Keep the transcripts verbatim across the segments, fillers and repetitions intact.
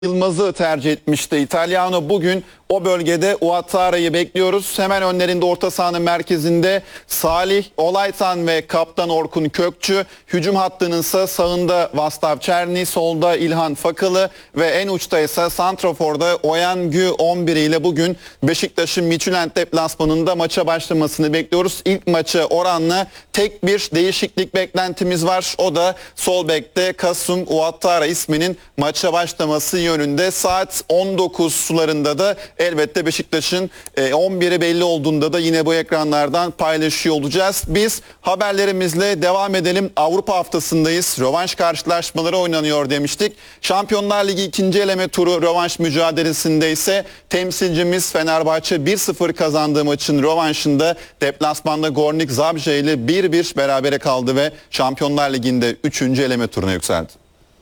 Yılmaz'ı tercih etmişti. Italiano bugün o bölgede Ouattara'yı bekliyoruz. Hemen önlerinde orta sahanın merkezinde Salih Olaytan ve kaptan Orkun Kökçü. Hücum hattının ise sağında Vaslav Çerni, solda İlhan Fakalı ve en uçta ise santraforda Oyan Gü on bir ile bugün Beşiktaş'ın Midtjylland deplasmanında maça başlamasını bekliyoruz. İlk maça oranla tek bir değişiklik beklentimiz var. O da sol bekte Kasım Ouattara isminin maça başlaması yönünde. Saat on dokuz sularında da elbette Beşiktaş'ın on biri belli olduğunda da yine bu ekranlardan paylaşıyor olacağız. Biz haberlerimizle devam edelim. Avrupa haftasındayız. Rövanş karşılaşmaları oynanıyor demiştik. Şampiyonlar Ligi ikinci eleme turu rövanş mücadelesinde ise temsilcimiz Fenerbahçe bir sıfır kazandığı maçın rövanşında deplasmanda Gornik Zabrze ile bir bir berabere kaldı ve Şampiyonlar Ligi'nde üçüncü eleme turuna yükseldi.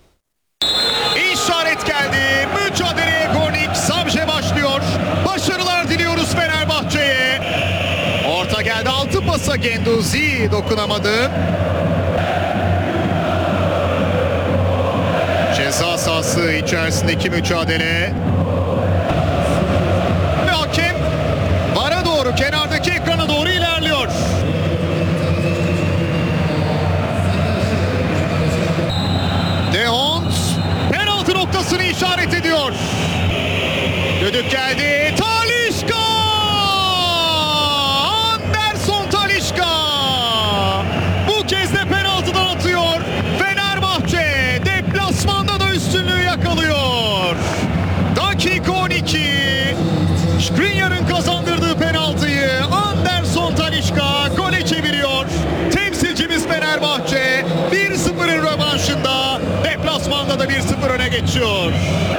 İşaret geldi. Mücadeleye Gornik Zabrze başlıyor. Başarılar diliyoruz Fenerbahçe'ye. Orta geldi. Altı pasa Genduzi dokunamadı. Ceza sahası içerisindeki mücadele. Ve hakem vara doğru, kenardaki ekrana doğru ilerliyor. De Hond penaltı noktasını işaret ediyor. Düdük geldi. Talisca! Anderson Talisca! Bu kez de penaltıdan atıyor. Fenerbahçe deplasmanda da üstünlüğü yakalıyor. Dakika on iki. Skriniar'ın kazandırdığı penaltıyı Anderson Talisca gole çeviriyor. Temsilcimiz Fenerbahçe bir sıfırın rövanşında deplasmanda da bir sıfır öne geçiyor.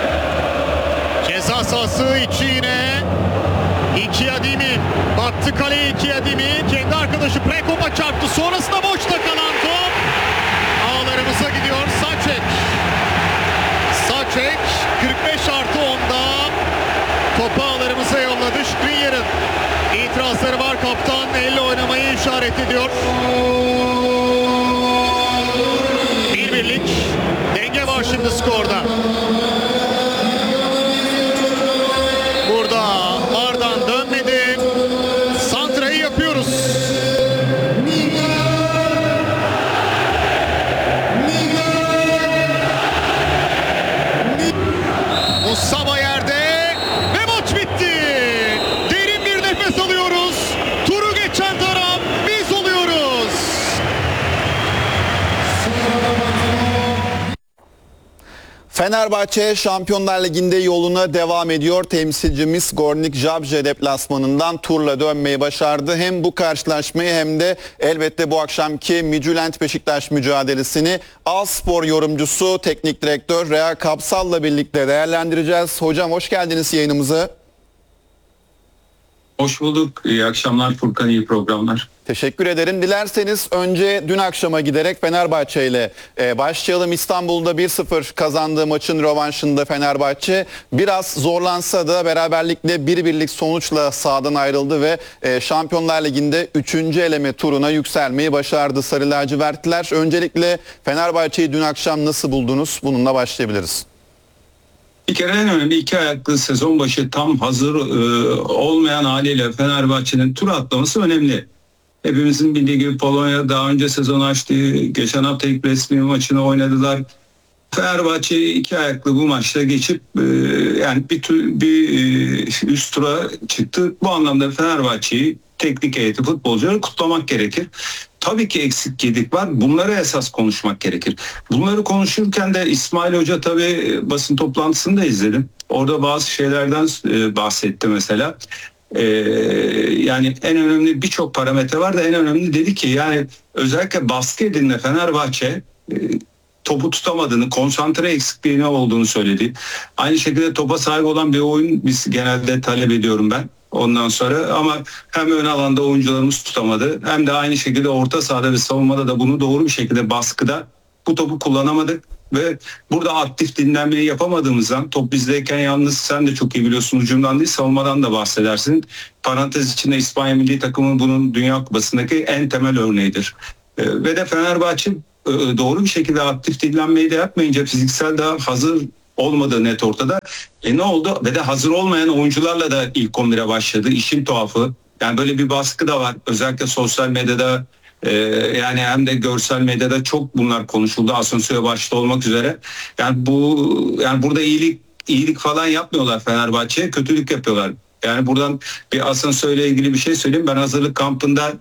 Ceza sahası içi yine iki Adimi battı kaleye. iki Adimi kendi arkadaşı Prekop'a çarptı. Sonrasında boşta kalan top ağlarımıza gidiyor. Saçek Saçek kırk beş artı onda topu ağlarımıza yolladı. Skriniar'ın itirazları var. Kaptan elle oynamayı işaret ediyor. Bir birlik denge var şimdi skorda. Burada Ardan dönmedi. Santra'yı yapıyoruz. Mustafa yerde ve maç bitti. Derin bir nefes alıyoruz. Turu geçen taraf biz oluyoruz. Fenerbahçe Şampiyonlar Ligi'nde yoluna devam ediyor. Temsilcimiz Gornik Zabrze deplasmanından turla dönmeyi başardı. Hem bu karşılaşmayı hem de elbette bu akşamki Midtjylland Beşiktaş mücadelesini Alspor yorumcusu teknik direktör Rea Kapsal'la birlikte değerlendireceğiz. Hocam hoş geldiniz yayınımıza. Hoş bulduk. İyi akşamlar Furkan, iyi programlar. Teşekkür ederim. Dilerseniz önce dün akşama giderek Fenerbahçe ile e, başlayalım. İstanbul'da bir sıfır kazandığı maçın rövanşında Fenerbahçe biraz zorlansa da beraberlikle bir birlik sonuçla sahadan ayrıldı ve e, Şampiyonlar Ligi'nde üçüncü eleme turuna yükselmeyi başardı Sarı lacivertliler. Öncelikle Fenerbahçe'yi dün akşam nasıl buldunuz? Bununla başlayabiliriz. Bir kere en önemli iki ayaklı sezon başı tam hazır e, olmayan haliyle Fenerbahçe'nin tur atlaması önemli. Hepimizin bildiği gibi Polonya daha önce sezon açtı. Geçen hafta ilk resmi maçını oynadılar. Fenerbahçe iki ayaklı bu maçta geçip e, yani bir, bir e, üst tura çıktı. Bu anlamda Fenerbahçe'yi teknik heyeti, futbolcuları kutlamak gerekir. Tabii ki eksik gedik var. Bunları esas konuşmak gerekir. Bunları konuşurken de İsmail Hoca tabii basın toplantısını da izledim. Orada bazı şeylerden e, bahsetti mesela. Ee, yani en önemli birçok parametre var da en önemli dedi ki yani özellikle baskı edinle Fenerbahçe e, topu tutamadığını, konsantre eksikliğine olduğunu söyledi. Aynı şekilde topa sahip olan bir oyun biz genelde talep ediyorum ben. Ondan sonra ama hem ön alanda oyuncularımız tutamadı hem de aynı şekilde orta sahada ve savunmada da bunu doğru bir şekilde baskıda bu topu kullanamadık. Ve burada aktif dinlenmeyi yapamadığımızdan top bizdeyken yalnız sen de çok iyi biliyorsun hücumdan değil savunmadan da bahsedersin. Parantez içinde İspanya milli takımı bunun Dünya Kupası'ndaki en temel örneğidir. Ee, ve de Fenerbahçe doğru bir şekilde aktif dinlenmeyi de yapmayınca fiziksel daha hazır olmadığı net ortada. E ne oldu? Ve de hazır olmayan oyuncularla da ilk on bire başladı. İşin tuhafı. Yani böyle bir baskı da var. Özellikle sosyal medyada e, yani hem de görsel medyada çok bunlar konuşuldu. Asansöre başta olmak üzere. Yani bu yani burada iyilik iyilik falan yapmıyorlar Fenerbahçe'ye. Kötülük yapıyorlar. Yani buradan bir asansörle ilgili bir şey söyleyeyim. Ben hazırlık kampında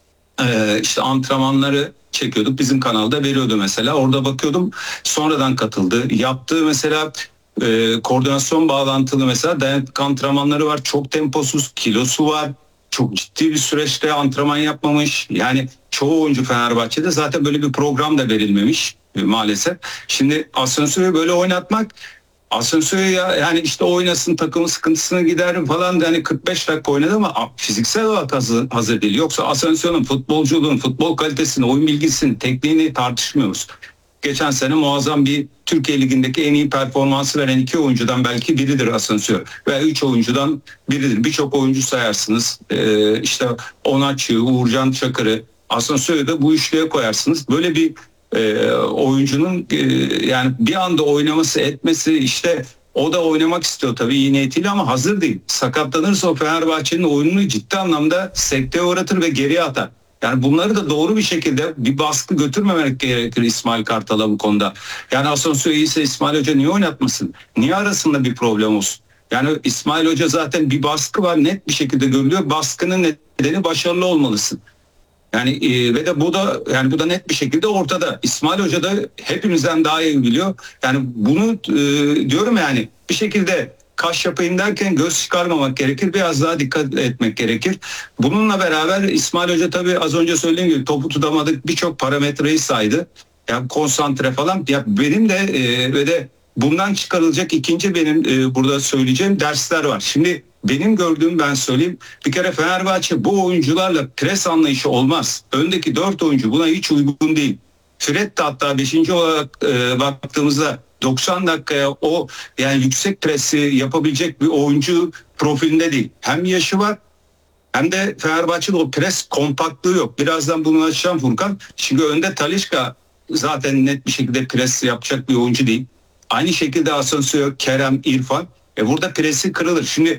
e, işte antrenmanları çekiyorduk. Bizim kanalda veriyordu mesela. Orada bakıyordum. Sonradan katıldı. Yaptığı mesela e, koordinasyon bağlantılı mesela dayanıklık antrenmanları var. Çok temposuz, kilosu var. Çok ciddi bir süreçte antrenman yapmamış. Yani çoğu oyuncu Fenerbahçe'de zaten böyle bir program da verilmemiş e, maalesef. Şimdi asansörü böyle oynatmak, asansörü ya yani işte oynasın, takımın sıkıntısını giderim falan, yani kırk beş dakika oynadı ama fiziksel olarak hazır, hazır değil. Yoksa asansörün futbolculuğun, futbol kalitesini, oyun bilgisini, tekniğini tartışmıyoruz. Geçen sene muazzam bir Türkiye Ligi'ndeki en iyi performansı veren iki oyuncudan belki biridir Asensio. Veya üç oyuncudan biridir. Birçok oyuncu sayarsınız. Ee, işte Onaç'ı, Uğurcan Çakır'ı, Asensio'yu da bu üçlüye koyarsınız. Böyle bir e, oyuncunun e, yani bir anda oynaması, etmesi, işte o da oynamak istiyor tabii iyi niyetiyle ama hazır değil. Sakatlanırsa o Fenerbahçe'nin oyununu ciddi anlamda sekteye uğratır ve geriye atar. Yani bunları da doğru bir şekilde bir baskı götürmemek gerekir İsmail Kartal'a bu konuda. Yani Asensio iyiyse İsmail Hoca niye oynatmasın? Niye arasında bir problem olsun? Yani İsmail Hoca zaten bir baskı var, net bir şekilde görülüyor. Baskının nedeni başarılı olmalısın. Yani e, ve de bu da yani bu da net bir şekilde ortada. İsmail Hoca da hepimizden daha iyi biliyor. Yani bunu e, diyorum yani bir şekilde kaş yapayım derken göz çıkarmamak gerekir. Biraz daha dikkat etmek gerekir. Bununla beraber İsmail Hoca tabii az önce söylediğim gibi topu tutamadık, birçok parametreyi saydı. Yani konsantre falan. Ya benim de e, ve de bundan çıkarılacak ikinci benim e, burada söyleyeceğim dersler var. Şimdi benim gördüğüm, ben söyleyeyim, bir kere Fenerbahçe bu oyuncularla pres anlayışı olmaz. Öndeki dört oyuncu buna hiç uygun değil. Fred de hatta beşinci olarak e, baktığımızda doksan dakikaya o yani yüksek presi yapabilecek bir oyuncu profilinde değil. Hem yaşı var hem de Fenerbahçe'de o pres kompaktlığı yok. Birazdan bunu açacağım Furkan. Şimdi önde Talisca zaten net bir şekilde pres yapacak bir oyuncu değil. Aynı şekilde Asensio, Kerem, İrfan. E burada presi kırılır. Şimdi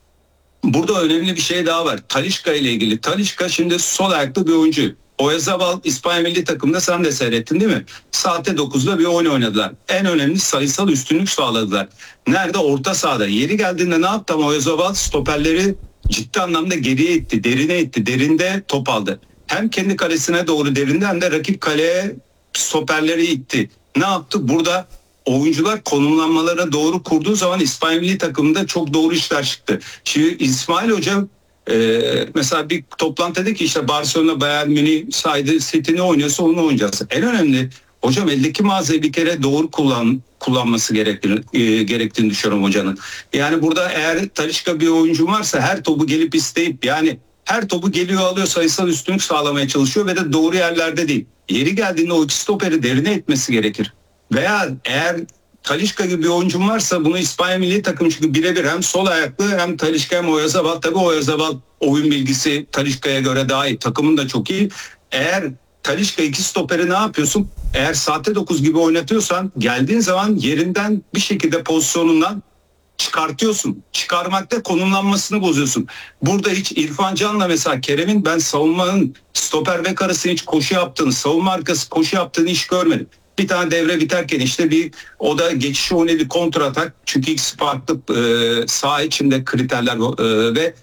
burada önemli bir şey daha var. Talisca ile ilgili. Talisca şimdi sol ayaklı bir oyuncu. Oyarzabal İspanya milli takımında sen de seyrettin değil mi? Saatte dokuzda bir oyun oynadılar. En önemli sayısal üstünlük sağladılar. Nerede? Orta sahada. Yeri geldiğinde ne yaptı ama Oyarzabal stoperleri ciddi anlamda geriye itti, derine itti. Derinde top aldı. Hem kendi kalesine doğru derinde hem de rakip kaleye stoperleri itti. Ne yaptı? Burada oyuncular konumlanmalarına doğru kurduğu zaman İspanya milli takımında çok doğru işler çıktı. Şimdi İsmail Hoca e, mesela bir toplantıda dedi ki işte Barcelona, Bayern Münih saydı, City ne oynuyorsa onu oynayacağız. En önemli hocam eldeki mağazayı bir kere doğru kullan, kullanması gerektiğini, e, gerektiğini düşünüyorum hocanın. Yani burada eğer Talisca bir oyuncu varsa her topu gelip isteyip yani her topu geliyor alıyor, sayısal üstünlük sağlamaya çalışıyor ve de doğru yerlerde değil. Yeri geldiğinde o iki stoperi derine etmesi gerekir. Veya eğer Talisca gibi bir oyuncum varsa bunu İspanya milli takım çünkü birebir hem sol ayaklı hem Talisca hem Oyarzabal. Tabii Oyarzabal oyun bilgisi Talisca'ya göre daha iyi. Takımın da çok iyi. Eğer Talisca iki stoperi ne yapıyorsun? Eğer saatte dokuz gibi oynatıyorsan geldiğin zaman yerinden bir şekilde pozisyonundan çıkartıyorsun. Çıkarmakta konumlanmasını bozuyorsun. Burada hiç İrfan Can'la mesela Kerem'in ben savunmanın stoper bek arasında hiç koşu yaptığını, savunma arkası koşu yaptığını hiç görmedim. Bir tane devre biterken işte bir o da geçiş oynadı, kontra atak. Çünkü ikisi farklı e, saha içinde kriterler e, ve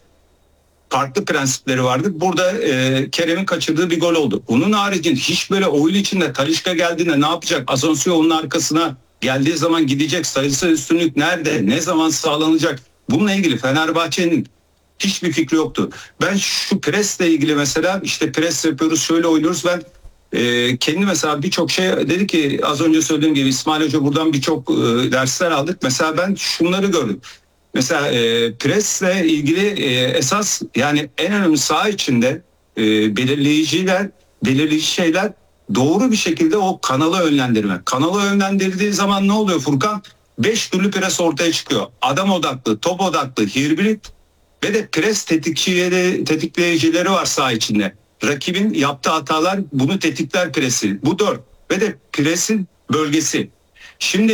farklı prensipleri vardı. Burada e, Kerem'in kaçırdığı bir gol oldu. Bunun haricinde hiç böyle oyun içinde Talisca geldiğinde ne yapacak? Asensio onun arkasına geldiği zaman gidecek. Sayısal üstünlük nerede? Ne zaman sağlanacak? Bununla ilgili Fenerbahçe'nin hiçbir fikri yoktu. Ben şu presle ilgili mesela işte pres yapıyoruz, şöyle oynuyoruz. Ben e, kendi mesela birçok şey dedi ki az önce söylediğim gibi İsmail Hoca buradan birçok e, dersler aldık. Mesela ben şunları gördüm. Mesela e, presle ilgili e, esas yani en önemli saha içinde e, belirleyiciler, belirleyici şeyler doğru bir şekilde o kanalı yönlendirme. Kanalı yönlendirdiği zaman ne oluyor Furkan? Beş türlü pres ortaya çıkıyor. Adam odaklı, top odaklı, hibrit ve de pres tetikçileri, tetikleyicileri var saha içinde. Rakibin yaptığı hatalar bunu tetikler presi. Bu dört. Ve de presin bölgesi. Şimdi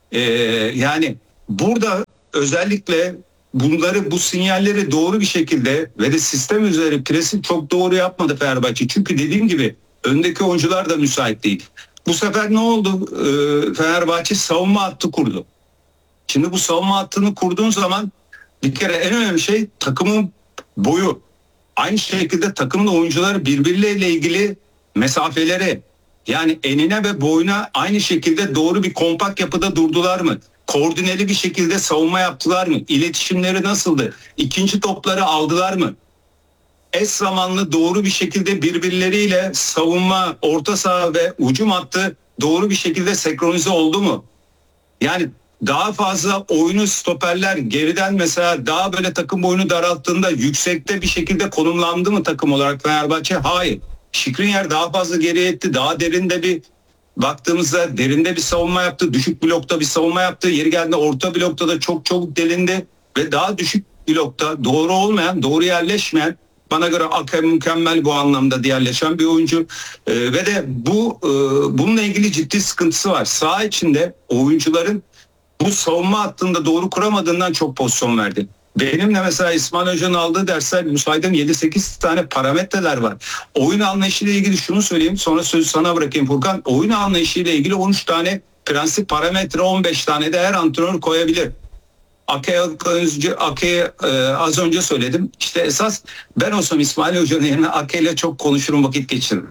Ee, yani burada özellikle bunları, bu sinyalleri doğru bir şekilde ve de sistem üzeri presi çok doğru yapmadı Fenerbahçe. Çünkü dediğim gibi öndeki oyuncular da müsait değil. Bu sefer ne oldu? Ee, Fenerbahçe savunma hattı kurdu. Şimdi bu savunma hattını kurduğun zaman bir kere en önemli şey takımın boyu. Aynı şekilde takımın oyuncuları birbirleriyle ilgili mesafeleri, yani enine ve boyuna aynı şekilde doğru bir kompakt yapıda durdular mı? Koordineli bir şekilde savunma yaptılar mı? İletişimleri nasıldı? İkinci topları aldılar mı? Eş zamanlı doğru bir şekilde birbirleriyle savunma, orta saha ve hücum hattı doğru bir şekilde senkronize oldu mu? Yani daha fazla oyunu stoperler geriden mesela daha böyle takım boyunu daralttığında yüksekte bir şekilde konumlandı mı takım olarak Fenerbahçe? Hayır. Skriniar daha fazla geriye etti. Daha derinde bir baktığımızda derinde bir savunma yaptı. Düşük blokta bir savunma yaptı. Yeri geldiğinde orta blokta da çok çabuk delindi. Ve daha düşük blokta doğru olmayan, doğru yerleşmeyen, bana göre Ake mükemmel bu anlamda yerleşen bir oyuncu. Ee, ve de bu e, bununla ilgili ciddi sıkıntısı var. Saha içinde oyuncuların bu savunma hattında doğru kuramadığından çok pozisyon verdi. Benimle mesela İsmail Hoca'nın aldığı dersler saydığım yedi sekiz tane parametreler var. Oyun anlayışıyla ilgili şunu söyleyeyim, sonra sözü sana bırakayım Furkan. Oyun anlayışıyla ilgili on üç tane prensip parametre, on beş tane de her antrenör koyabilir. Ake'ye Ake, e, az önce söyledim. İşte esas ben olsam İsmail Hoca'nın yerine Ake ile çok konuşurum, vakit geçiririm.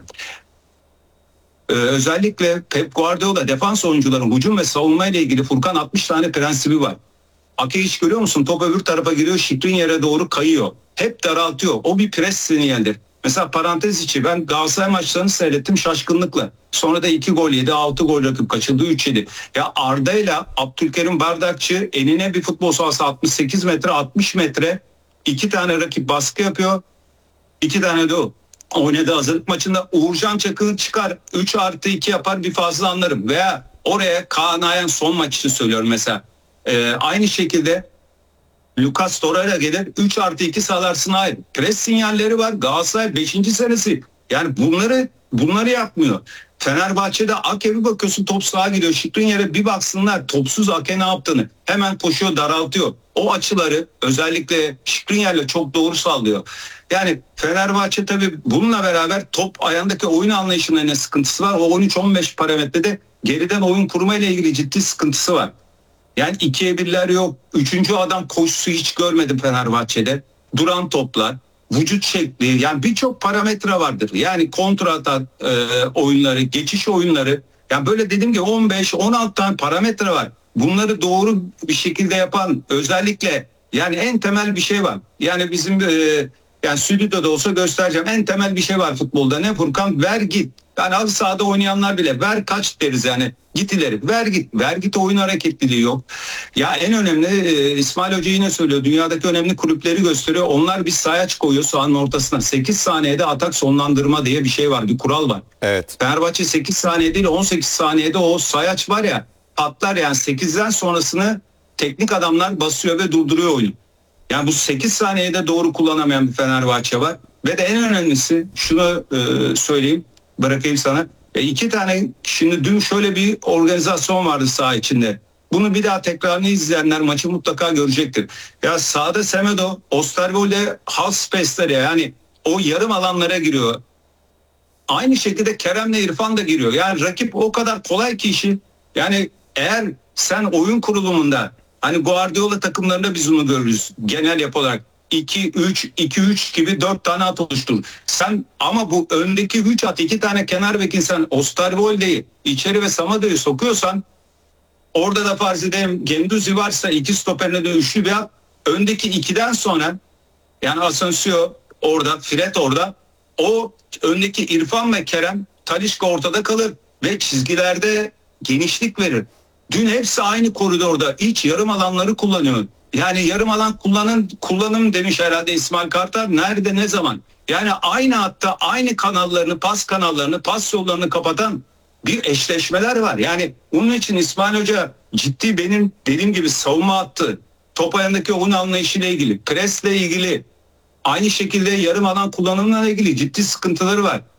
Ee, özellikle Pep Guardiola defans oyuncuların hücum ve savunma ile ilgili Furkan altmış tane prensibi var. Ake hiç görüyor musun? Top öbür tarafa giriyor, şikrin yere doğru kayıyor. Hep daraltıyor. O bir pres sinyalidir. Mesela parantez içi ben Galatasaray maçlarını seyrettim şaşkınlıkla. Sonra da iki gol yedi, altı gol rakip kaçırdı, üç yedi. Ya Arda ile Abdülkerim Bardakçı enine bir futbol sahası altmış sekiz metre, altmış metre. iki tane rakip baskı yapıyor. iki tane de o. Oynadı hazırlık maçında. Uğurcan Çakır'ı çıkar üç artı iki yapar, bir fazla anlarım. Veya oraya Kaan Ayhan son maç için söylüyorum mesela. Ee, aynı şekilde Lucas Torreira gelir üç artı iki sağlarsın, hayır. Pres sinyalleri var. Galatasaray beşinci senesi. Yani bunları bunları yapmıyor. Fenerbahçe'de Ake bir bakıyorsun top sağa gidiyor. Şikrin yere bir baksınlar topsuz Ake ne yaptığını. Hemen koşuyor, daraltıyor. O açıları özellikle Skriniar'la çok doğru sallıyor. Yani Fenerbahçe tabii bununla beraber top ayağındaki oyun anlayışında ne sıkıntısı var? O on üç on beş parametrede geriden oyun kurma ile ilgili ciddi sıkıntısı var. Yani ikiye birler yok. Üçüncü adam koşusu hiç görmedim Fenerbahçe'de. Duran toplar, vücut şekli, yani birçok parametre vardır. Yani kontra atak e, oyunları, geçiş oyunları. Yani böyle dediğim gibi on beş on altı tane parametre var. Bunları doğru bir şekilde yapan özellikle yani en temel bir şey var. Yani bizim e, yani stüdyoda olsa göstereceğim. En temel bir şey var futbolda. Ne Furkan? Ver git. Yani az sahada oynayanlar bile ver kaç deriz yani. Git ileri. Ver git. Ver git oyun hareketliliği yok. Ya en önemli e, İsmail Hoca yine söylüyor. Dünyadaki önemli kulüpleri gösteriyor. Onlar bir sayaç koyuyor sahanın ortasına. sekiz saniyede atak sonlandırma diye bir şey var. Bir kural var. Evet. Fenerbahçe sekiz saniye değil on sekiz saniyede o sayaç var ya, patlar yani sekizden sonrasını teknik adamlar basıyor ve durduruyor oyunu. Yani bu sekiz saniyede doğru kullanamayan bir Fenerbahçe var. Ve de en önemlisi şunu e, söyleyeyim, bırakayım sana. E, iki tane şimdi dün şöyle bir organizasyon vardı saha içinde. Bunu bir daha tekrarını izleyenler maçı mutlaka görecektir. Ya sahada Semedo, Osterwolde half space'lere yani o yarım alanlara giriyor. Aynı şekilde Kerem'le İrfan da giriyor. Yani rakip o kadar kolay ki işi. Yani eğer sen oyun kurulumunda hani Guardiola takımlarında biz bunu görürüz genel yapı olarak. iki üç iki üç gibi dört tane at oluşturur. Sen ama bu öndeki üç at, iki tane kenar bekin sen Osterwolde'yi içeri ve Samado'yu sokuyorsan, orada da farz edelim Genduzi varsa iki stoperine de üçlü bir at. Öndeki ikiden sonra yani Asensio orada, Fred orada, o öndeki İrfan ve Kerem, Talisca ortada kalır ve çizgilerde genişlik verir. Dün hepsi aynı koridorda iç yarım alanları kullanıyor. Yani yarım alan kullanın, kullanım demiş herhalde İsmail Kartal. Nerede, ne zaman? Yani aynı hatta aynı kanallarını, pas kanallarını, pas yollarını kapatan bir eşleşmeler var. Yani bunun için İsmail Hoca ciddi, benim dediğim gibi savunma hattı, top ayağındaki oyun anlayışıyla ilgili, presle ilgili, aynı şekilde yarım alan kullanımıyla ilgili ciddi sıkıntıları var.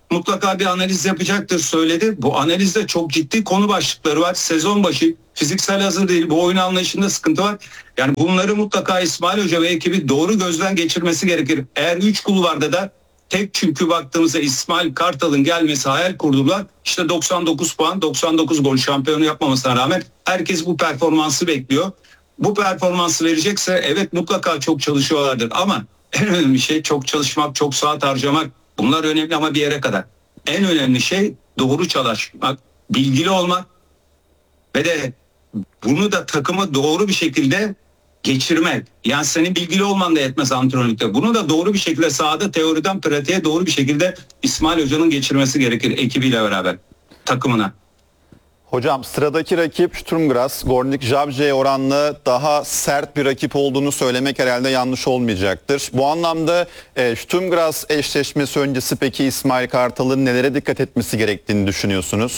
mutlaka bir analiz yapacaktır söyledi. Bu analizde çok ciddi konu başlıkları var. Sezon başı fiziksel hazır değil. Bu oyun anlayışında sıkıntı var. Yani bunları mutlaka İsmail Hoca ve ekibi doğru gözden geçirmesi gerekir. Eğer üç kulvarda da tek, çünkü baktığımızda İsmail Kartal'ın gelmesi hayal kurdular. İşte doksan dokuz puan, doksan dokuz gol, şampiyonu yapmamasına rağmen herkes bu performansı bekliyor. Bu performansı verecekse evet mutlaka çok çalışıyorlardır ama en önemli şey çok çalışmak, çok saat harcamak. Bunlar önemli ama bir yere kadar. En önemli şey doğru çalışmak, bilgili olmak ve de bunu da takımı doğru bir şekilde geçirmek. Yani senin bilgili olman da yetmez antrenörlükte. Bunu da doğru bir şekilde sahada, teoriden pratiğe doğru bir şekilde İsmail Hoca'nın geçirmesi gerekir ekibiyle beraber, takımına. Hocam sıradaki rakip Sturm Graz, Gornik Zabrze'ye oranla daha sert bir rakip olduğunu söylemek herhalde yanlış olmayacaktır. Bu anlamda e, Sturm Graz eşleşmesi öncesi peki İsmail Kartal'ın nelere dikkat etmesi gerektiğini düşünüyorsunuz?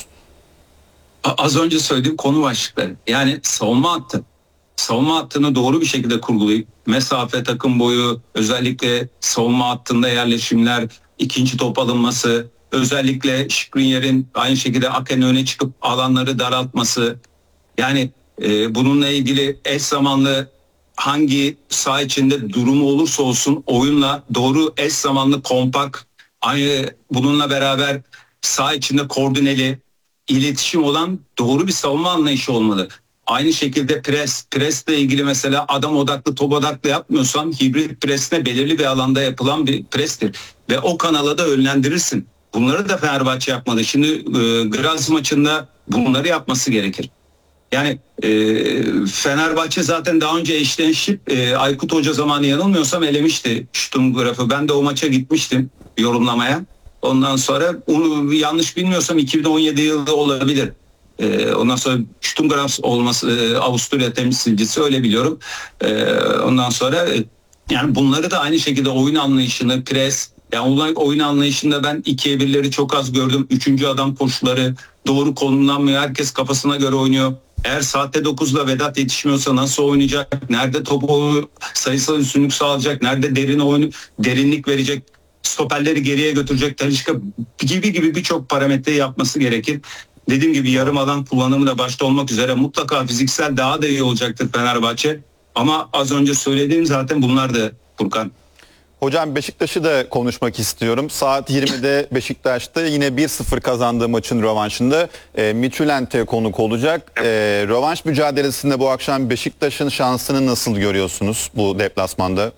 Az önce söylediğim konu başlıkları. Yani savunma hattı. Savunma hattını doğru bir şekilde kurgulayıp mesafe, takım boyu, özellikle savunma hattında yerleşimler, ikinci top alınması, özellikle Skriniar'in aynı şekilde Aken'in öne çıkıp alanları daraltması, yani e, bununla ilgili eş zamanlı hangi saha içinde durumu olursa olsun oyunla doğru eş zamanlı kompakt, aynı bununla beraber saha içinde koordineli iletişim olan doğru bir savunma anlayışı olmalı. Aynı şekilde pres, presle ilgili mesela adam odaklı, top odaklı yapmıyorsan hibrit presle belirli bir alanda yapılan bir prestir. Ve o kanala da yönlendirirsin. Bunları da Fenerbahçe yapmadı. Şimdi e, Graz maçında bunları yapması gerekir. Yani e, Fenerbahçe zaten daha önce eşleşip e, Aykut Hoca zamanı yanılmıyorsam elemişti Sturm Graz'ı. Ben de o maça gitmiştim yorumlamaya. Ondan sonra onu yanlış bilmiyorsam iki bin on yedi yılında olabilir. Ee, ondan sonra Sturm Graz olması, e, Avusturya temsilcisi, öyle biliyorum. Ee, ondan sonra e, yani bunları da aynı şekilde oyun anlayışını, pres, yani oyun anlayışında ben ikiye birleri çok az gördüm. Üçüncü adam koşuları doğru konumlanmıyor. Herkes kafasına göre oynuyor. Eğer saatte dokuzda Vedat yetişmiyorsa nasıl oynayacak? Nerede topu sayısal üstünlük sağlayacak? Nerede derin oyunu, derinlik verecek? Stoperleri geriye götürecek, Talisca gibi gibi birçok parametre yapması gerekir. Dediğim gibi yarım alan kullanımı da başta olmak üzere mutlaka fiziksel daha da iyi olacaktır Fenerbahçe. Ama az önce söylediğim zaten bunlar da Furkan. Hocam Beşiktaş'ı da konuşmak istiyorum. Saat yirmide Beşiktaş'ta yine bir sıfır kazandığı maçın rövanşında e, Midtjylland'e konuk olacak. E, rövanş mücadelesinde bu akşam Beşiktaş'ın şansını nasıl görüyorsunuz bu deplasmanda?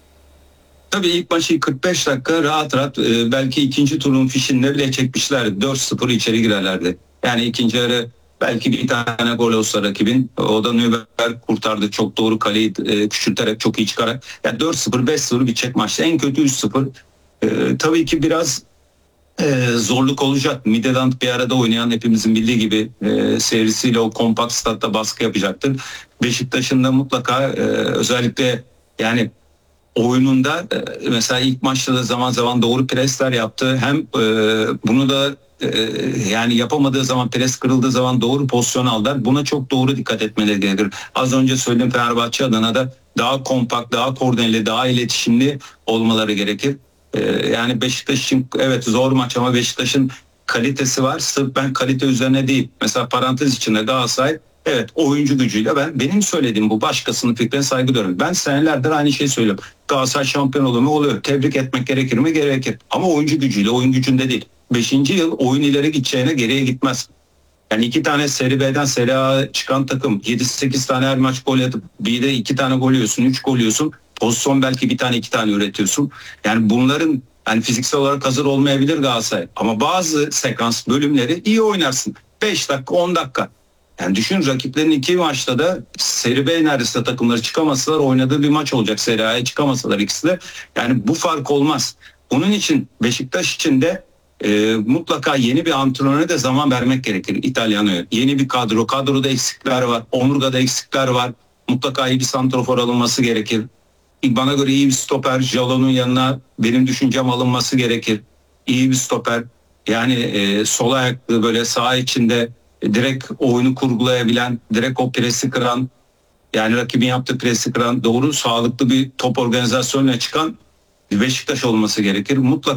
Tabii ilk maçı kırk beş dakika rahat rahat e, belki ikinci turun fişini bile çekmişlerdi. dört sıfır içeri girerlerdi. Yani ikinci yarı belki bir tane gol olsa rakibin, o da Nüber kurtardı. Çok doğru kaleyi e, küçülterek, çok iyi çıkarak. Yani dört sıfır beş sıfır bitecek maçta. En kötü üç sıfır. E, tabii ki biraz e, zorluk olacak. Midtjylland bir arada oynayan, hepimizin bildiği gibi e, serisiyle o kompakt statta baskı yapacaktır. Beşiktaş'ın da mutlaka e, özellikle yani oyununda mesela ilk maçta da zaman zaman doğru presler yaptı. Hem e, bunu da e, yani yapamadığı zaman, pres kırıldığı zaman doğru pozisyon aldılar. Buna çok doğru dikkat etmeleri gerekir. Az önce söylediğim Fenerbahçe adına da daha kompakt, daha koordineli, daha iletişimli olmaları gerekir. E, yani Beşiktaş için evet zor maç ama Beşiktaş'ın kalitesi var. Sırf ben kalite üzerine değil. Mesela parantez içinde Galatasaray, evet oyuncu gücüyle, ben benim söylediğim bu, başkasının fikrine saygı duyuyorum. Ben senelerdir aynı şeyi söylüyorum. Galatasaray şampiyon oluyor mu? Oluyor. Tebrik etmek gerekir mi? Gerekir. Ama oyuncu gücüyle, oyun gücünde değil. Beşinci yıl oyun ileri gideceğine geriye gitmez. Yani iki tane Seri B'den Seri A çıkan takım yedi sekiz tane her maç gol atıp bir de iki tane gol yiyorsun, üç gol yiyorsun. Pozisyon belki bir tane iki tane üretiyorsun. Yani bunların yani fiziksel olarak hazır olmayabilir Galatasaray. Ama bazı sekans bölümleri iyi oynarsın. beş dakika, on dakika. Yani düşün, rakiplerin iki maçta da Seri B neredeyse takımları çıkamasalar oynadığı bir maç olacak. Seri A'ya çıkamasalar ikisi de. Yani bu fark olmaz. Bunun için Beşiktaş için de e, mutlaka yeni bir antrenöre de zaman vermek gerekir, İtalyano'ya. Yeni bir kadro. Kadroda eksikler var. Omurgada eksikler var. Mutlaka iyi bir santrafor alınması gerekir. Bana göre iyi bir stoper. Jalon'un yanına benim düşüncem alınması gerekir. İyi bir stoper. Yani e, sol ayaklı, böyle saha içinde direkt oyunu kurgulayabilen, direkt o presi kıran, yani rakibin yaptığı presi kıran, doğru sağlıklı bir top organizasyonuyla çıkan bir Beşiktaş olması gerekir. Mutlaka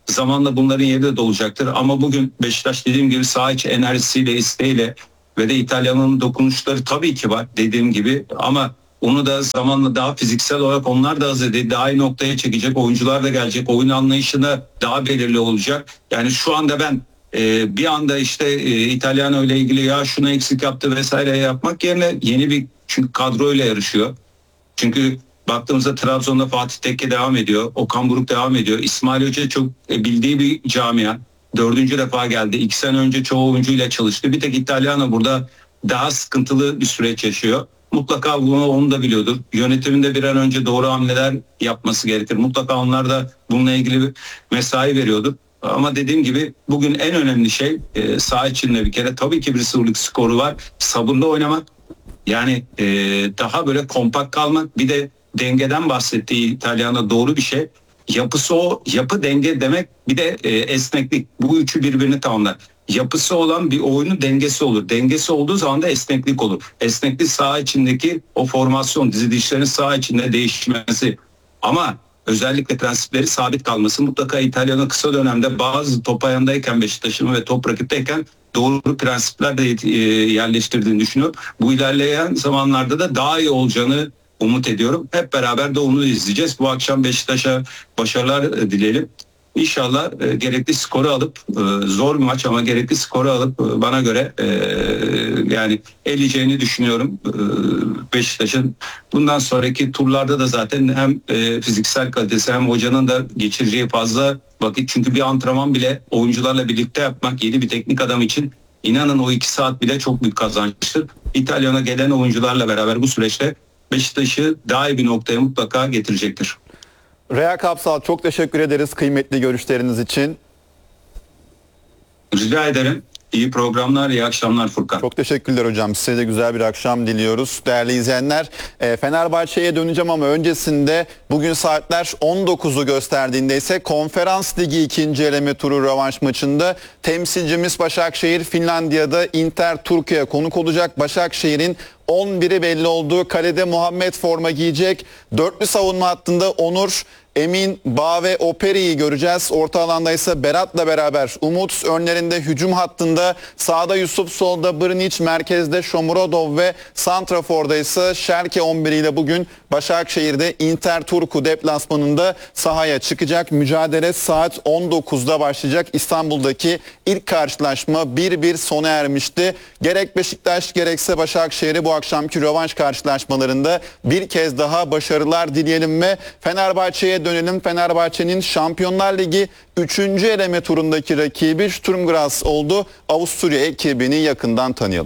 Zamanla bunların yeri de dolacaktır. Ama bugün Beşiktaş dediğim gibi saha içi enerjisiyle, isteğiyle ve de İtalyan'ın dokunuşları tabii ki var dediğim gibi. Ama onu da zamanla daha fiziksel olarak onlar da hazır değil. Daha iyi noktaya çekecek. Oyuncular da gelecek. Oyun anlayışında daha belirli olacak. Yani şu anda ben e, bir anda işte e, İtalyan ile ilgili ya şunu eksik yaptı vesaire yapmak yerine yeni bir çünkü kadroyla yarışıyor. Çünkü baktığımızda Trabzon'da Fatih Tekke devam ediyor. Okan Buruk devam ediyor. İsmail Hoca çok e, bildiği bir camia. Dördüncü defa geldi. İki sene önce çoğu oyuncuyla çalıştı. Bir tek İtalyan burada daha sıkıntılı bir süreç yaşıyor. Mutlaka bunu onu da biliyordur. Yönetiminde bir an önce doğru hamleler yapması gerekir. Mutlaka onlar da bununla ilgili bir mesai veriyordur. Ama dediğim gibi bugün en önemli şey e, saha içinde bir kere tabii ki bir sıfırlık skoru var. Sabırlı oynamak. Yani e, daha böyle kompakt kalmak. Bir de dengeden bahsettiği İtalyan'a doğru bir şey. Yapısı o, yapı denge demek bir de e, esneklik. Bu üçü birbirini tamamlar. Yapısı olan bir oyunun dengesi olur. Dengesi olduğu zaman da esneklik olur. Esneklik saha içindeki o formasyon, dizilişlerin saha içinde değişmesi. Ama özellikle prensipleri sabit kalması mutlaka İtalyan'ın kısa dönemde bazı top ayağındayken Beşiktaş'ın ve top rakipteyken doğru prensipler de e, yerleştirdiğini düşünüyorum. Bu ilerleyen zamanlarda da daha iyi olacağını umut ediyorum. Hep beraber de onu izleyeceğiz. Bu akşam Beşiktaş'a başarılar dileyelim. İnşallah e, gerekli skoru alıp e, zor bir maç ama gerekli skoru alıp e, bana göre e, yani eleyeceğini düşünüyorum e, Beşiktaş'ın. Bundan sonraki turlarda da zaten hem e, fiziksel kalitesi hem hocanın da geçireceği fazla vakit. Çünkü bir antrenman bile oyuncularla birlikte yapmak yeni bir teknik adam için inanın o iki saat bile çok büyük kazançtır. İtalyan'a gelen oyuncularla beraber bu süreçte Beşiktaş'ı daha iyi bir noktaya mutlaka getirecektir. Rea Kapsal çok teşekkür ederiz kıymetli görüşleriniz için. Rica ederim. İyi programlar, iyi akşamlar Furkan. Çok teşekkürler hocam. Size de güzel bir akşam diliyoruz. Değerli izleyenler, Fenerbahçe'ye döneceğim ama öncesinde bugün saatler on dokuzu gösterdiğinde ise Konferans Ligi ikinci eleme turu rövanş maçında temsilcimiz Başakşehir Finlandiya'da Inter Turku'ya konuk olacak. Başakşehir'in on biri belli olduğu kalede Muhammed forma giyecek. Dörtlü savunma hattında Onur, Emin, Bağ ve Operi'yi göreceğiz. Orta alanda ise Berat'la beraber Umut, önlerinde hücum hattında sağda Yusuf, solda Brnic, merkezde Shomurodov ve santraforda ise Şerke on bir ile bugün Başakşehir'de Inter Turku deplasmanında sahaya çıkacak. Mücadele saat on dokuzda başlayacak. İstanbul'daki ilk karşılaşma bir bir sona ermişti. Gerek Beşiktaş gerekse Başakşehir'e bu akşamki rövanş karşılaşmalarında bir kez daha başarılar dileyelim ve Fenerbahçe'ye dönelim. Fenerbahçe'nin Şampiyonlar Ligi üçüncü eleme turundaki rakibi Sturm Graz oldu. Avusturya ekibini yakından tanıyalım.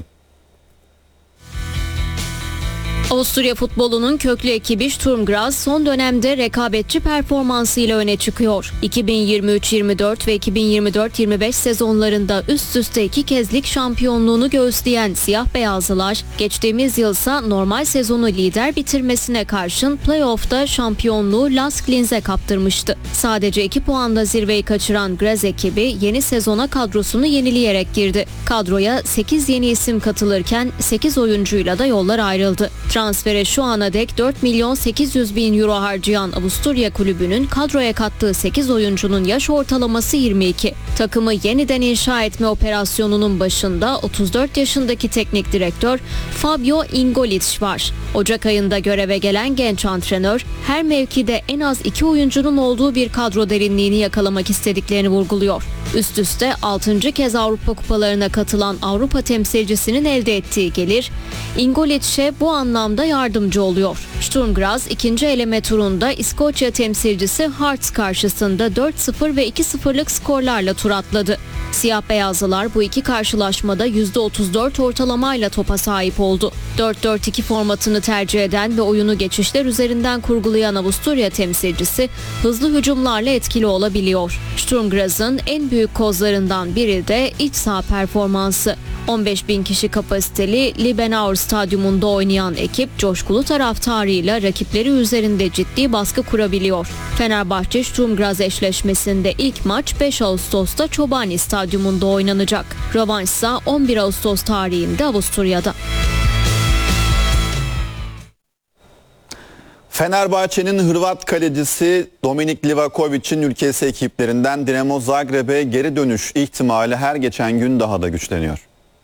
Avusturya futbolunun köklü ekibi Sturm Graz son dönemde rekabetçi performansıyla öne çıkıyor. iki bin yirmi üç yirmi dört ve iki bin yirmi dört yirmi beş sezonlarında üst üste iki kez lig şampiyonluğunu göğüsleyen siyah beyazlılar, geçtiğimiz yılsa normal sezonu lider bitirmesine karşın playoff'ta şampiyonluğu Lask Linz'e kaptırmıştı. Sadece iki puanla zirveyi kaçıran Graz ekibi yeni sezona kadrosunu yenileyerek girdi. Kadroya sekiz yeni isim katılırken sekiz oyuncuyla da yollar ayrıldı. Transfere şu ana dek dört milyon sekiz yüz bin euro harcayan Avusturya kulübünün kadroya kattığı sekiz oyuncunun yaş ortalaması yirmi iki. Takımı yeniden inşa etme operasyonunun başında otuz dört yaşındaki teknik direktör Fabio Ingolic var. Ocak ayında göreve gelen genç antrenör her mevkide en az iki oyuncunun olduğu bir kadro derinliğini yakalamak istediklerini vurguluyor. Üst üste altıncı kez Avrupa kupalarına katılan Avrupa temsilcisinin elde ettiği gelir Ingolic'e bu anlamda yardımcı oluyor. Sturm Graz ikinci eleme turunda İskoçya temsilcisi Hearts karşısında dört sıfır ve iki sıfırlık skorlarla tur atladı. Siyah beyazlılar bu iki karşılaşmada yüzde otuz dört ortalamayla topa sahip oldu. dört dört iki formatını tercih eden ve oyunu geçişler üzerinden kurgulayan Avusturya temsilcisi hızlı hücumlarla etkili olabiliyor. Sturm Graz'ın en büyük kozlarından biri de iç saha performansı. on beş bin kişi kapasiteli Liebenauer Stadyumunda oynayan ekip coşkulu taraftarıyla rakipleri üzerinde ciddi baskı kurabiliyor. Fenerbahçe Sturm Graz eşleşmesinde ilk maç beş Ağustos'ta Çobani Stadyumunda oynanacak. Rövanş ise on bir Ağustos tarihinde Avusturya'da. Fenerbahçe'nin Hırvat kalecisi Dominik Livakovic'in ülkesi ekiplerinden Dinamo Zagreb'e geri dönüş ihtimali her geçen gün daha da güçleniyor.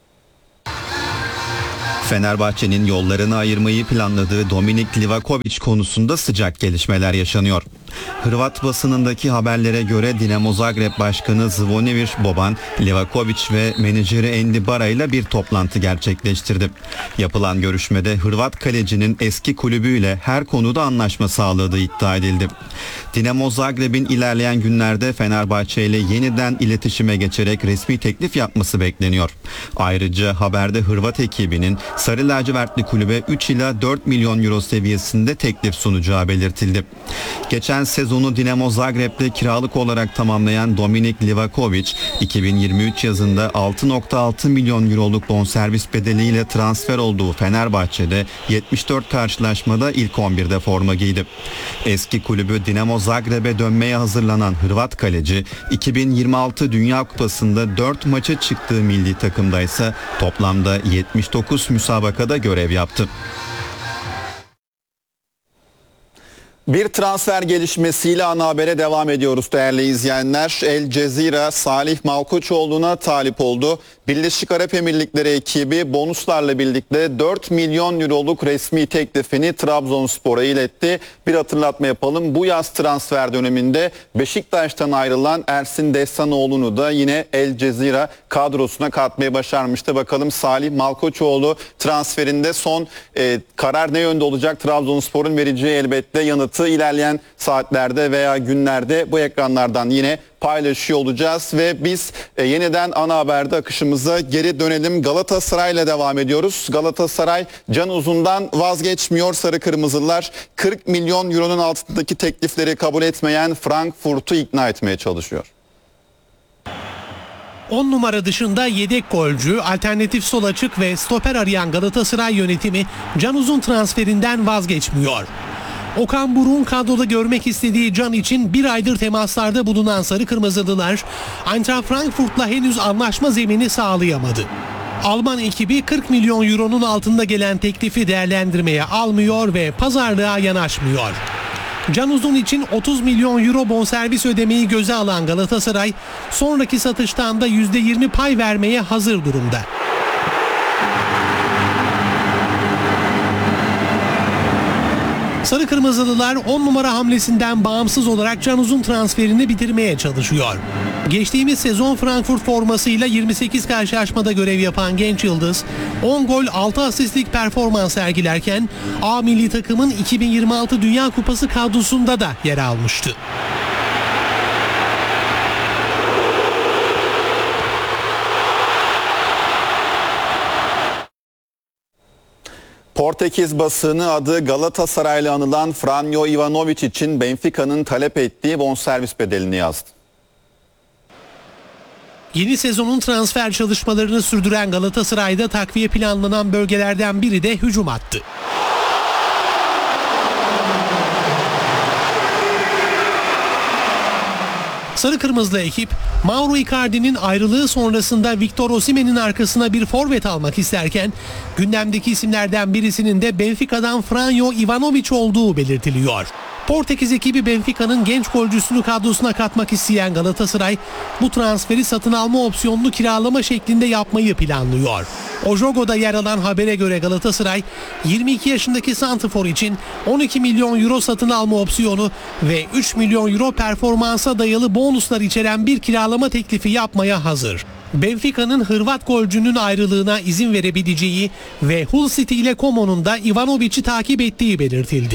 Fenerbahçe'nin yollarını ayırmayı planladığı Dominik Livakovic konusunda sıcak gelişmeler yaşanıyor. Hırvat basınındaki haberlere göre Dinamo Zagreb Başkanı Zvonimir Boban, Livakovic ve menajeri Endi Bara ile bir toplantı gerçekleştirdi. Yapılan görüşmede Hırvat kalecinin eski kulübüyle her konuda anlaşma sağladığı iddia edildi. Dinamo Zagreb'in ilerleyen günlerde Fenerbahçe ile yeniden iletişime geçerek resmi teklif yapması bekleniyor. Ayrıca haberde Hırvat ekibinin Sarı lacivertli kulübe üç ila dört milyon euro seviyesinde teklif sunacağı belirtildi. Geçen sezonu Dinamo Zagreb'de kiralık olarak tamamlayan Dominik Livakovic, iki bin yirmi üç yazında altı nokta altı milyon euroluk bonservis bedeliyle transfer olduğu Fenerbahçe'de yetmiş dört karşılaşmada ilk on birde forma giydi. Eski kulübü Dinamo Zagreb'e dönmeye hazırlanan Hırvat kaleci, iki bin yirmi altı Dünya Kupası'nda dört maça çıktığı milli takımda ise toplamda yetmiş dokuz müsabakada görev yaptı. Bir transfer gelişmesiyle ana habere devam ediyoruz değerli izleyenler. El Cezire Salih Malkoçoğlu'na talip oldu. Birleşik Arap Emirlikleri ekibi bonuslarla birlikte dört milyon euroluk resmi teklifini Trabzonspor'a iletti. Bir hatırlatma yapalım. Bu yaz transfer döneminde Beşiktaş'tan ayrılan Ersin Destanoğlu'nu da yine El Cezire kadrosuna katmayı başarmıştı. Bakalım Salih Malkoçoğlu transferinde son e, karar ne yönde olacak? Trabzonspor'un vereceği elbette yanıtı ilerleyen saatlerde veya günlerde bu ekranlardan yine paylaşıyor olacağız ve biz e, yeniden ana haberde akışımıza geri dönelim. Galatasaray'la devam ediyoruz. Galatasaray Can Uzun'dan vazgeçmiyor. Sarı Kırmızılar kırk milyon euronun altındaki teklifleri kabul etmeyen Frankfurt'u ikna etmeye çalışıyor. on numara dışında yedek golcü, alternatif sol açık ve stoper arayan Galatasaray yönetimi Can Uzun transferinden vazgeçmiyor. Okan Buruk'un kadroda görmek istediği Can için bir aydır temaslarda bulunan Sarı Kırmızılılar Eintracht Frankfurt'la henüz anlaşma zemini sağlayamadı. Alman ekibi kırk milyon euronun altında gelen teklifi değerlendirmeye almıyor ve pazarlığa yanaşmıyor. Can Uzun için otuz milyon euro bonservis ödemeyi göze alan Galatasaray sonraki satıştan da yüzde yirmi pay vermeye hazır durumda. Sarı Kırmızılılar on numara hamlesinden bağımsız olarak Can Uzun transferini bitirmeye çalışıyor. Geçtiğimiz sezon Frankfurt formasıyla yirmi sekiz karşılaşmada görev yapan genç yıldız on gol altı asistlik performans sergilerken A milli takımın iki bin yirmi altı Dünya Kupası kadrosunda da yer almıştı. Portekiz basını adı Galatasaray'la anılan Franjo Ivanovic için Benfica'nın talep ettiği bonservis bedelini yazdı. Yeni sezonun transfer çalışmalarını sürdüren Galatasaray'da takviye planlanan bölgelerden biri de hücum hattı. Sarı Kırmızılı ekip Mauro Icardi'nin ayrılığı sonrasında Victor Osimhen'in arkasına bir forvet almak isterken gündemdeki isimlerden birisinin de Benfica'dan Franjo Ivanovic olduğu belirtiliyor. Portekiz ekibi Benfica'nın genç golcüsünü kadrosuna katmak isteyen Galatasaray bu transferi satın alma opsiyonlu kiralama şeklinde yapmayı planlıyor. Ojogo'da yer alan habere göre Galatasaray yirmi iki yaşındaki santrfor için on iki milyon euro satın alma opsiyonu ve üç milyon euro performansa dayalı bonuslar içeren bir kiralama teklifi yapmaya hazır. Benfica'nın Hırvat golcünün ayrılığına izin verebileceği ve Hull City ile Como'nun da Ivanovic'i takip ettiği belirtildi.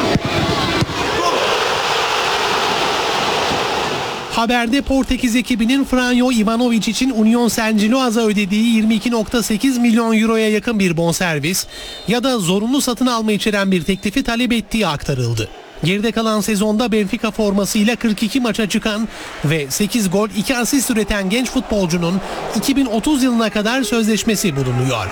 Haberde Portekiz ekibinin Franjo Ivanovic için Union Saint-Gilloise'a ödediği yirmi iki nokta sekiz milyon euroya yakın bir bonservis ya da zorunlu satın alma içeren bir teklifi talep ettiği aktarıldı. Geride kalan sezonda Benfica formasıyla kırk iki maça çıkan ve sekiz gol iki asist üreten genç futbolcunun iki bin otuz yılına kadar sözleşmesi bulunuyor.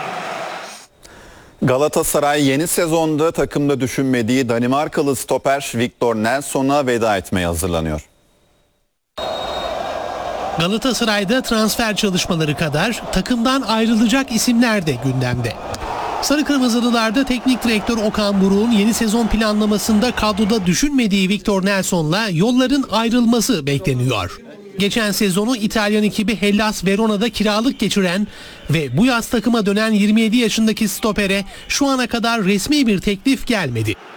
Galatasaray yeni sezonda takımda düşünmediği Danimarkalı stoper Victor Nelson'a veda etmeye hazırlanıyor. Galatasaray'da transfer çalışmaları kadar takımdan ayrılacak isimler de gündemde. Sarı Kırmızılılarda teknik direktör Okan Buruk'un yeni sezon planlamasında kadroda düşünmediği Victor Nelson'la yolların ayrılması bekleniyor. Geçen sezonu İtalyan ekibi Hellas Verona'da kiralık geçiren ve bu yaz takıma dönen yirmi yedi yaşındaki stopere şu ana kadar resmi bir teklif gelmedi.